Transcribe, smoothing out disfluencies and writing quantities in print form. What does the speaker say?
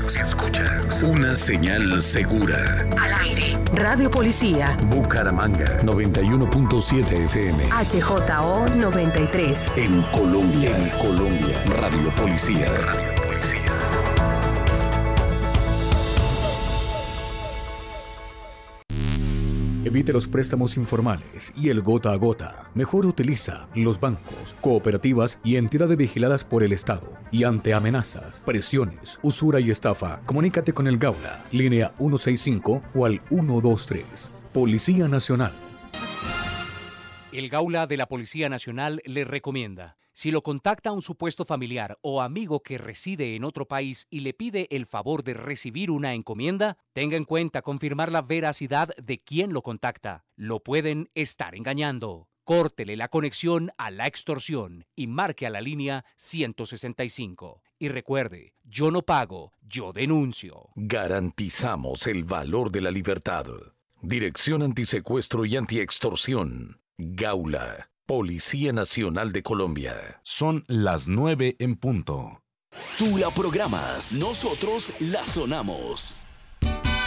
Escuchas una señal segura. Al aire. Radio Policía. Bucaramanga 91.7 FM. HJO 93. En Colombia. Radio Policía. Evite los préstamos informales y el gota a gota. Mejor utiliza los bancos, cooperativas y entidades vigiladas por el Estado. Y ante amenazas, presiones, usura y estafa, comunícate con el Gaula, línea 165 o al 123. Policía Nacional. El Gaula de la Policía Nacional le recomienda: si lo contacta un supuesto familiar o amigo que reside en otro país y le pide el favor de recibir una encomienda, tenga en cuenta confirmar la veracidad de quien lo contacta. Lo pueden estar engañando. Córtele la conexión a la extorsión y marque a la línea 165. Y recuerde, yo no pago, yo denuncio. Garantizamos el valor de la libertad. Dirección Antisecuestro y Antiextorsión. Gaula. Policía Nacional de Colombia. Son las 9 en punto. Tú la programas, nosotros la sonamos.